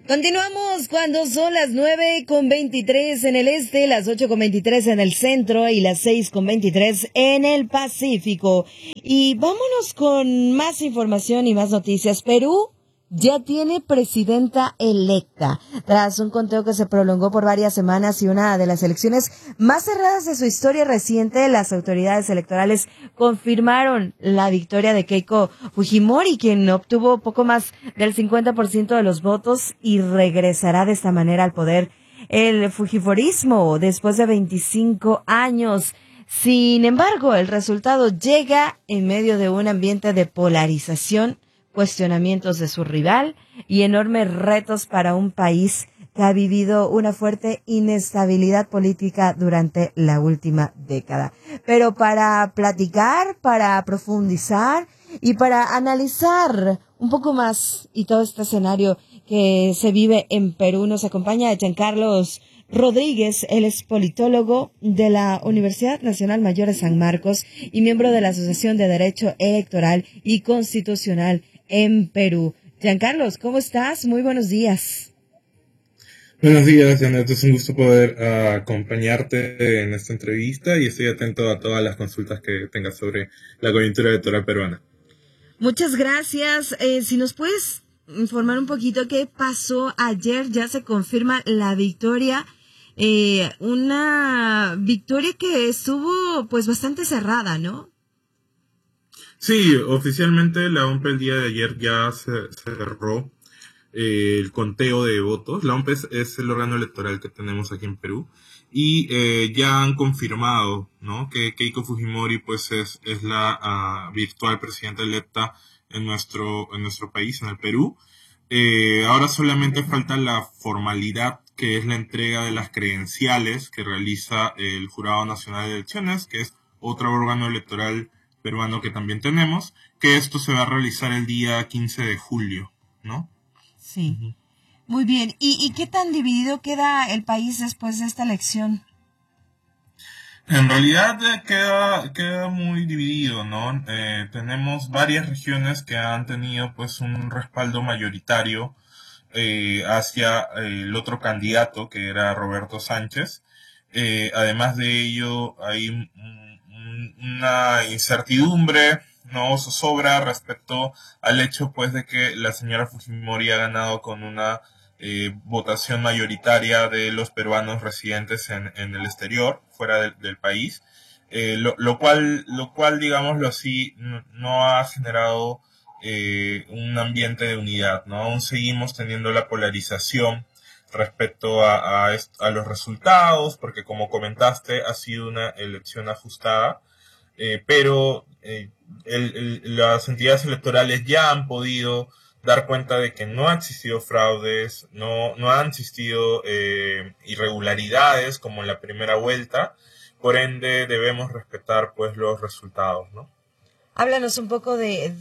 Continuamos cuando son las 9:23 en el este, las 8:23 en el centro y las 6:23 en el Pacífico. Y vámonos con más información y más noticias. Perú ya tiene presidenta electa. Tras un conteo que se prolongó por varias semanas y una de las elecciones más cerradas de su historia reciente, las autoridades electorales confirmaron la victoria de Keiko Fujimori, quien obtuvo poco más del 50% de los votos y regresará de esta manera al poder el fujimorismo después de 25 años. Sin embargo, el resultado llega en medio de un ambiente de polarización, cuestionamientos de su rival y enormes retos para un país que ha vivido una fuerte inestabilidad política durante la última década. Pero para platicar, para profundizar y para analizar un poco más y todo este escenario que se vive en Perú, nos acompaña Giancarlos Rodríguez. Él es politólogo de la Universidad Nacional Mayor de San Marcos y miembro de la Asociación de Derecho Electoral y Constitucional en Perú. Giancarlos, ¿cómo estás? Muy buenos días. Buenos días, Janet. Es un gusto poder acompañarte en esta entrevista y estoy atento a todas las consultas que tengas sobre la coyuntura electoral peruana. Muchas gracias. Si nos puedes informar un poquito qué pasó ayer, ya se confirma la victoria, una victoria que estuvo pues bastante cerrada, ¿no? Sí, oficialmente la OMP el día de ayer ya se cerró el conteo de votos. La OMP es el órgano electoral que tenemos aquí en Perú y ya han confirmado, ¿no?, que Keiko Fujimori pues es la virtual presidenta electa en nuestro país, en el Perú. Ahora solamente falta la formalidad, que es la entrega de las credenciales que realiza el Jurado Nacional de Elecciones, que es otro órgano electoral peruano que también tenemos, que esto se va a realizar el día 15 de julio, ¿no? Sí. Uh-huh. Muy bien. ¿Y qué tan dividido queda el país después de esta elección? En realidad queda muy dividido, ¿no? Tenemos varias regiones que han tenido pues un respaldo mayoritario hacia el otro candidato, que era Roberto Sánchez. Además de ello, hay una incertidumbre, no zozobra respecto al hecho pues de que la señora Fujimori ha ganado con una votación mayoritaria de los peruanos residentes en el exterior, fuera del país, lo cual, digámoslo así, no ha generado un ambiente de unidad, ¿no? Aún seguimos teniendo la polarización respecto a los resultados, porque como comentaste, ha sido una elección ajustada, pero las entidades electorales ya han podido dar cuenta de que no han existido fraudes, no han existido irregularidades como en la primera vuelta, por ende debemos respetar pues los resultados, ¿no? Háblanos un poco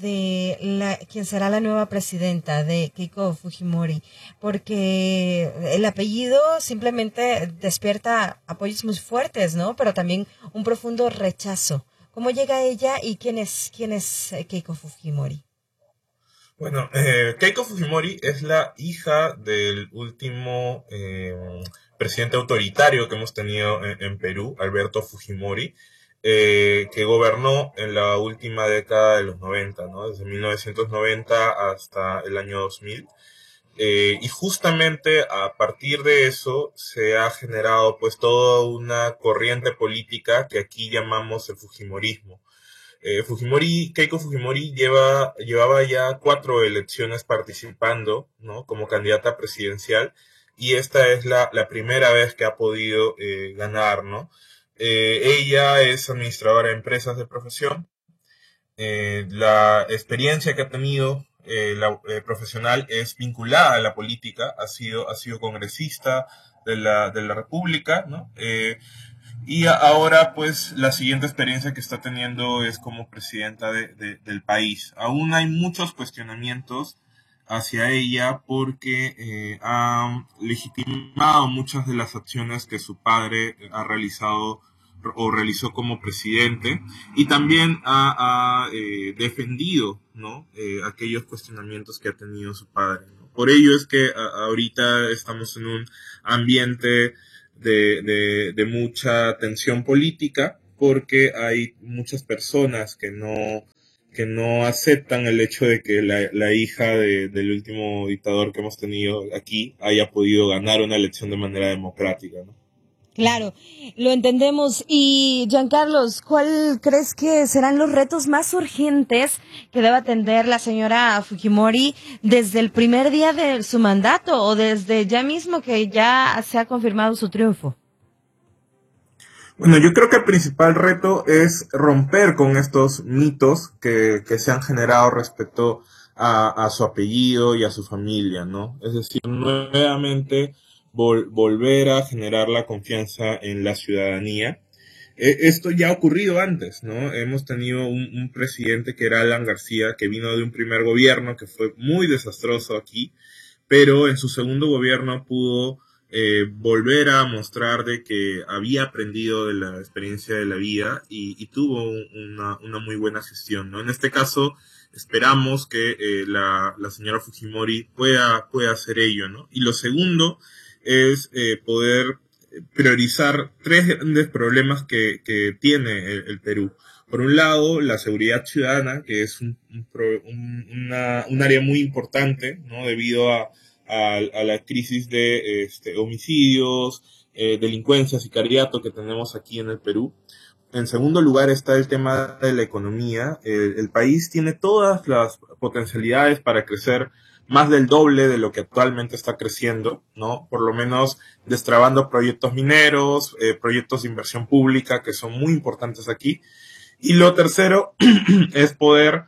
de quién será la nueva presidenta de Keiko Fujimori, porque el apellido simplemente despierta apoyos muy fuertes, ¿no? Pero también un profundo rechazo. ¿Cómo llega ella y quién es Keiko Fujimori? Bueno, Keiko Fujimori es la hija del último presidente autoritario que hemos tenido en Perú, Alberto Fujimori, que gobernó en la última década de los 90, ¿no? Desde 1990 hasta el año 2000. Y justamente a partir de eso se ha generado pues toda una corriente política que aquí llamamos el Fujimorismo. Keiko Fujimori llevaba ya 4 elecciones participando, ¿no?, como candidata presidencial, y esta es la primera vez que ha podido ganar, ¿no? Ella es administradora de empresas de profesión. La experiencia que ha tenido profesional es vinculada a la política, ha sido congresista de la República, ¿no? Y ahora, pues, la siguiente experiencia que está teniendo es como presidenta del país. Aún hay muchos cuestionamientos hacia ella porque ha legitimado muchas de las acciones que su padre ha realizado o realizó como presidente, y también ha defendido, ¿no?, aquellos cuestionamientos que ha tenido su padre, ¿no? Por ello es que ahorita estamos en un ambiente de mucha tensión política, porque hay muchas personas que no aceptan el hecho de que la hija del último dictador que hemos tenido aquí haya podido ganar una elección de manera democrática, ¿no? Claro, lo entendemos. Y Giancarlos, ¿cuál crees que serán los retos más urgentes que debe atender la señora Fujimori desde el primer día de su mandato o desde ya mismo que ya se ha confirmado su triunfo? Bueno, yo creo que el principal reto es romper con estos mitos que se han generado respecto a su apellido y a su familia, ¿no? Es decir, nuevamente volver a generar la confianza en la ciudadanía. Esto ya ha ocurrido antes, ¿no? Hemos tenido un presidente que era Alan García, que vino de un primer gobierno que fue muy desastroso aquí, pero en su segundo gobierno pudo volver a mostrar de que había aprendido de la experiencia de la vida y tuvo una muy buena gestión, ¿no? En este caso, esperamos que la señora Fujimori pueda hacer ello, ¿no? Y lo segundo es poder priorizar tres grandes problemas que tiene el Perú. Por un lado, la seguridad ciudadana, que es un área muy importante, ¿no? Debido a la crisis de homicidios, delincuencia, sicariato que tenemos aquí en el Perú. En segundo lugar está el tema de la economía. El país tiene todas las potencialidades para crecer más del doble de lo que actualmente está creciendo, ¿no? Por lo menos destrabando proyectos mineros, proyectos de inversión pública que son muy importantes aquí. Y lo tercero es poder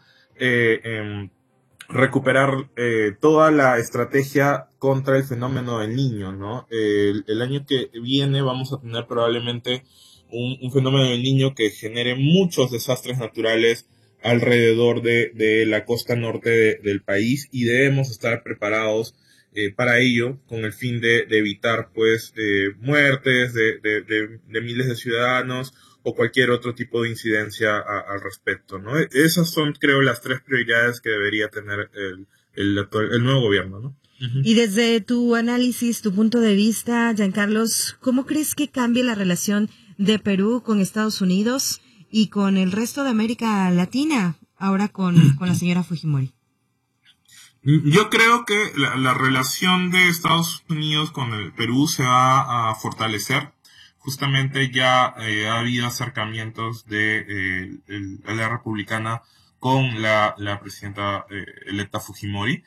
recuperar toda la estrategia contra el fenómeno del niño, ¿no? El año que viene vamos a tener probablemente un fenómeno del niño que genere muchos desastres naturales alrededor de la costa norte del país, y debemos estar preparados para ello, con el fin de evitar pues muertes de miles de ciudadanos o cualquier otro tipo de incidencia al respecto, ¿no? Esas son, creo, las tres prioridades que debería tener el nuevo gobierno, ¿no? Uh-huh. Y desde tu análisis, tu punto de vista, Giancarlos, ¿cómo crees que cambie la relación de Perú con Estados Unidos y con el resto de América Latina, ahora con la señora Fujimori? Yo creo que la relación de Estados Unidos con el Perú se va a fortalecer. Justamente ya ha habido acercamientos de la republicana con la presidenta electa Fujimori.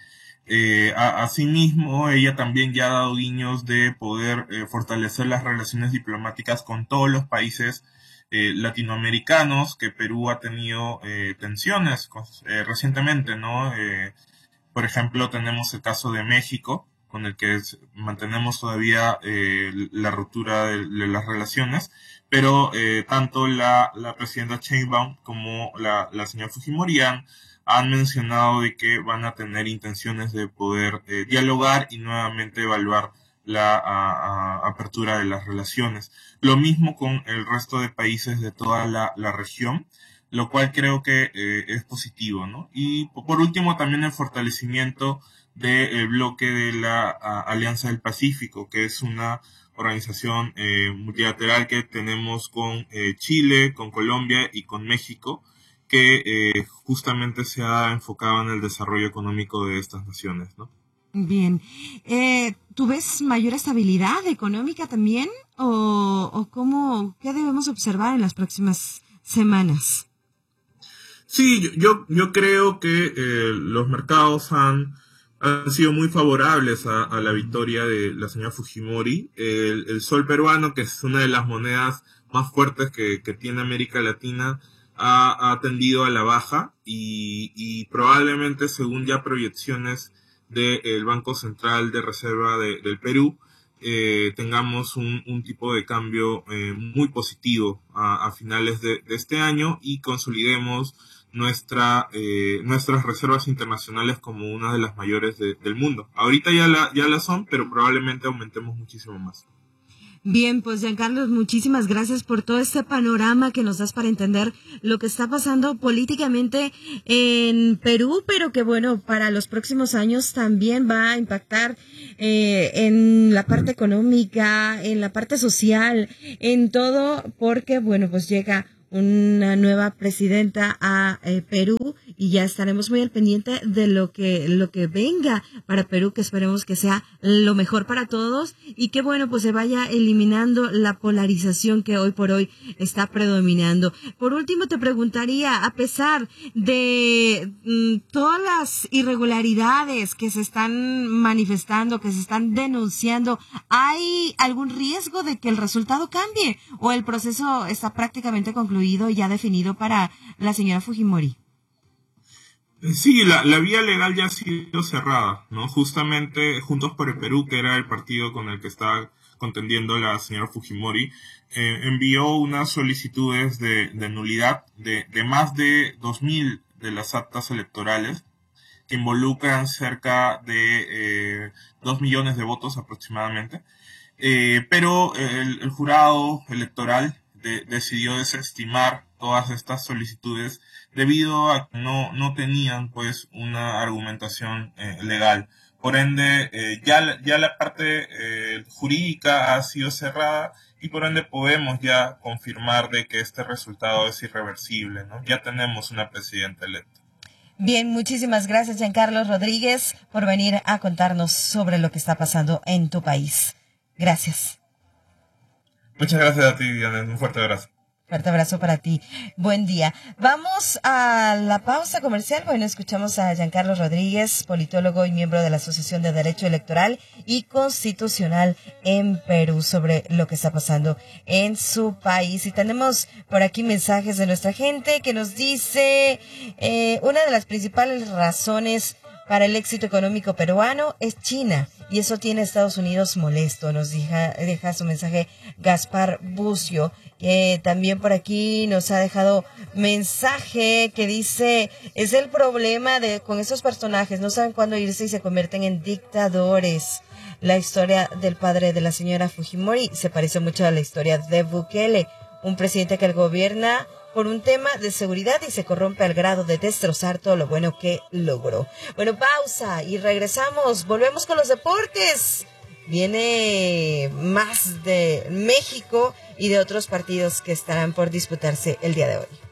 Asimismo, ella también ya ha dado guiños de poder fortalecer las relaciones diplomáticas con todos los países latinoamericanos, que Perú ha tenido tensiones recientemente, ¿no? Por ejemplo, tenemos el caso de México, con el que mantenemos todavía la ruptura de las relaciones, pero tanto la presidenta Sheinbaum como la señora Fujimori han mencionado de que van a tener intenciones de poder dialogar y nuevamente evaluar la apertura de las relaciones. Lo mismo con el resto de países de toda la región, lo cual creo que es positivo, ¿no? Y por último también el fortalecimiento del bloque de la Alianza del Pacífico, que es una organización multilateral que tenemos con Chile, con Colombia y con México, que justamente se ha enfocado en el desarrollo económico de estas naciones, ¿no? Bien. ¿Tú ves mayor estabilidad económica también? ¿O qué debemos observar en las próximas semanas? Sí, yo creo que los mercados han sido muy favorables a la victoria de la señora Fujimori. El sol peruano, que es una de las monedas más fuertes que tiene América Latina, ha tendido a la baja y probablemente, según ya proyecciones del Banco Central de Reserva del Perú, tengamos un tipo de cambio muy positivo a finales de este año y consolidemos nuestras reservas internacionales como una de las mayores del mundo. Ahorita ya la son, pero probablemente aumentemos muchísimo más. Bien, pues Giancarlos, muchísimas gracias por todo este panorama que nos das para entender lo que está pasando políticamente en Perú, pero que bueno, para los próximos años también va a impactar en la parte económica, en la parte social, en todo, porque bueno, pues llega una nueva presidenta a Perú y ya estaremos muy al pendiente de lo que venga para Perú, que esperemos que sea lo mejor para todos y que bueno, pues se vaya eliminando la polarización que hoy por hoy está predominando. Por último, te preguntaría, a pesar de todas las irregularidades que se están manifestando, que se están denunciando, ¿hay algún riesgo de que el resultado cambie o el proceso está prácticamente concluido y ya definido para la señora Fujimori? Sí, la vía legal ya ha sido cerrada, ¿no? Justamente Juntos por el Perú, que era el partido con el que estaba contendiendo la señora Fujimori, envió unas solicitudes de nulidad de más de 2.000 de las actas electorales, que involucran cerca de 2 millones de votos aproximadamente. Pero el jurado electoral decidió desestimar todas estas solicitudes debido a que no tenían pues una argumentación legal. Por ende, ya la parte jurídica ha sido cerrada y por ende podemos ya confirmar de que este resultado es irreversible, ¿no? Ya tenemos una presidenta electa. Bien, muchísimas gracias, Giancarlos Rodríguez, por venir a contarnos sobre lo que está pasando en tu país. Gracias. Muchas gracias a ti, Diana. Un fuerte abrazo. Fuerte abrazo para ti. Buen día. Vamos a la pausa comercial. Bueno, escuchamos a Giancarlos Rodríguez, politólogo y miembro de la Asociación de Derecho Electoral y Constitucional en Perú, sobre lo que está pasando en su país. Y tenemos por aquí mensajes de nuestra gente que nos dice una de las principales razones para el éxito económico peruano es China, y eso tiene a Estados Unidos molesto. Nos deja su mensaje Gaspar Bucio, que también por aquí nos ha dejado mensaje que dice, es el problema con esos personajes, no saben cuándo irse y se convierten en dictadores. La historia del padre de la señora Fujimori se parece mucho a la historia de Bukele, un presidente que gobierna por un tema de seguridad y se corrompe al grado de destrozar todo lo bueno que logró. Bueno, pausa y regresamos. Volvemos con los deportes. Viene más de México y de otros partidos que estarán por disputarse el día de hoy.